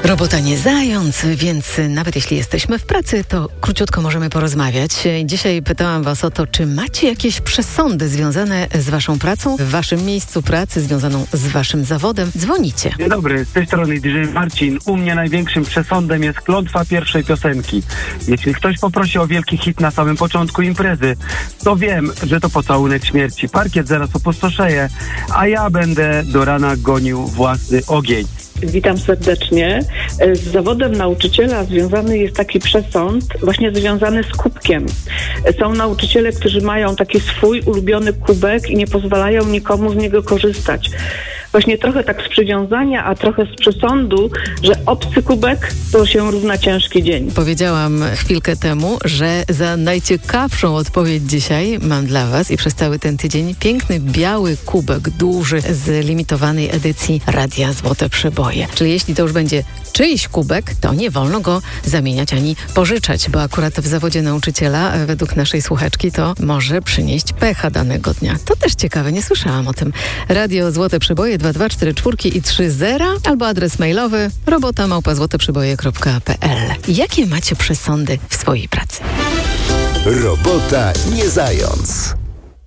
Robota nie zając, więc nawet jeśli jesteśmy w pracy, to króciutko możemy porozmawiać. Dzisiaj pytałam Was o to, czy macie jakieś przesądy związane z Waszą pracą, w Waszym miejscu pracy, związaną z Waszym zawodem. Dzwonicie. Dzień dobry, z tej strony DJ Marcin. U mnie największym przesądem jest klątwa pierwszej piosenki. Jeśli ktoś poprosi o wielki hit na samym początku imprezy, to wiem, że to pocałunek śmierci. Parkiet zaraz opustoszeje, a ja będę do rana gonił własny ogień. Witam serdecznie. Z zawodem nauczyciela związany jest taki przesąd właśnie związany z kubkiem. Są nauczyciele, którzy mają taki swój ulubiony kubek i nie pozwalają nikomu z niego korzystać. Właśnie trochę tak z przywiązania, a trochę z przesądu, że obcy kubek to się równa ciężki dzień. Powiedziałam chwilkę temu, że za najciekawszą odpowiedź dzisiaj mam dla Was i przez cały ten tydzień piękny biały kubek, duży, z limitowanej edycji Radia Złote Przeboje. Czyli jeśli to już będzie czyjś kubek, to nie wolno go zamieniać ani pożyczać, bo akurat w zawodzie nauczyciela, według naszej słuchaczki, to może przynieść pecha danego dnia. To też ciekawe, nie słyszałam o tym. Radio Złote Przeboje 2244 i 30 albo adres mailowy robota@złoteprzeboje.pl. Jakie macie przesądy w swojej pracy? Robota nie zając.